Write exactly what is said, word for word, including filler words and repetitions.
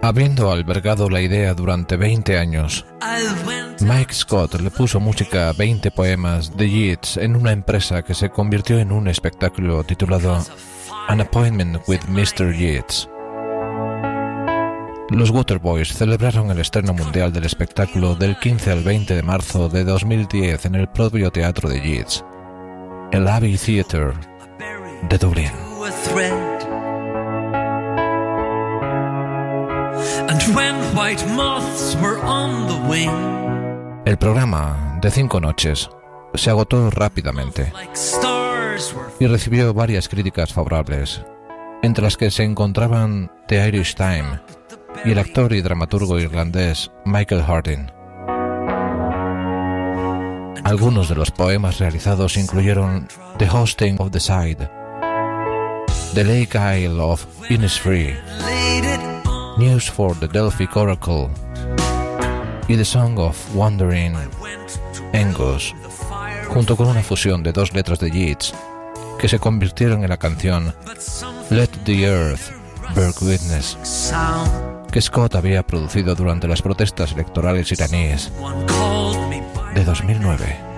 Habiendo albergado la idea durante veinte años, Mike Scott le puso música a veinte poemas de Yeats en una empresa que se convirtió en un espectáculo titulado An Appointment with mister Yeats. Los Waterboys celebraron el estreno mundial del espectáculo del quince al veinte de marzo de dos mil diez en el propio teatro de Yeats, el Abbey Theatre de Dublín. El programa, de cinco noches, se agotó rápidamente y recibió varias críticas favorables, entre las que se encontraban The Irish Times y el actor y dramaturgo irlandés Michael Harding. Algunos de los poemas realizados incluyeron The Hosting of the Side, The Lake Isle of Innisfree, News for the Delphic Oracle y The Song of Wandering Angus, junto con una fusión de dos letras de Yeats que se convirtieron en la canción Let the Earth Bear Witness, que Scott había producido durante las protestas electorales iraníes de dos mil nueve.